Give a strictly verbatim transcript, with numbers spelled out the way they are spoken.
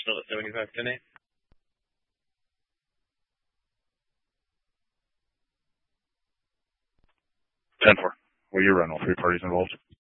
still at seventy-five ten eight. ten four. Will you run all three parties involved?